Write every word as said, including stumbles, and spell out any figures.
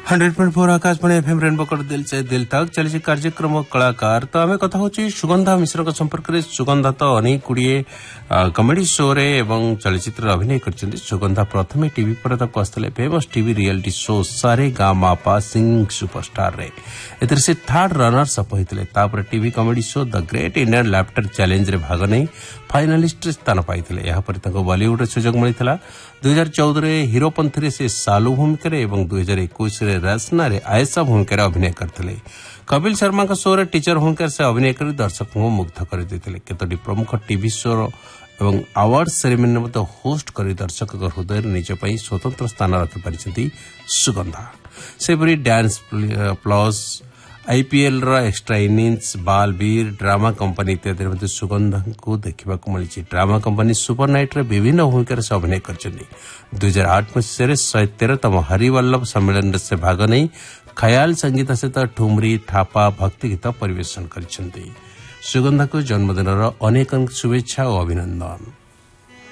Hundred point four Akashvani FM rainbow कर दिल से दिल तक चली कार्यक्रम कलाकार तो आम कथा हूँ सुगंधा मिश्र संपर्क में। सुगंधा तो अनेक गुड़िए कमेडी शो रे एवं चलचित्र अभिनय कर सुगंधा प्रथम टीवी पर्दा को आसते फेमस टीवी रियलिटी शो सारे गा मापा सिंगिंग सुपरस्टार रे एथर से थर्ड रनर्स अप होते तापर TV comedy show the great Indian laughter challenge रे भाग नहीं फाइनालिस्ट स्थान पाई बॉलीवुड सुजोग मिलता दुई हजार चौदह हिरो पंथी से सालू भूमिका और दुई हजार इक्कीस रचना आयशा भूमिका अभिनय करते। कपिल शर्मा का शो रे टीचर भूमिका से अभिनय कर दर्शक को मुग्ध करते केतोटी प्रमुख टीवी शो एवं अवार्ड सेरेमनी में होस्ट कर दर्शक हृदय निज स्वतंत्र स्थान रखिपारी सुगंधा। सेपरी डांस प्लस आईपीएल रो extra innings Baalveer drama company इत्यादि में सुगंधा को देखा मिली। ड्रामा कंपनी सुपर नाइट रे विभिन्न भूमिका से अभिनय कर दुई हजार आठ मसीह शहे तेरहतम हरिवल्लभ सम्मेलन से भाग नहीं खयाल संगीत सहित ठुमरी थापा भक्ति गीत परिवेशन कर सुगंधा को जन्मदिन अनेक शुभेच्छा और अभिनंदन।